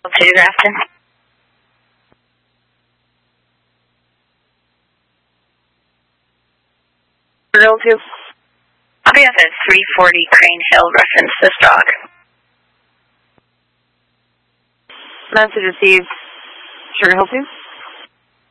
to Grafton. Drill 2. I'll be up at 340 Crane Hill, reference this dog. Message received. Sugar Hill 2.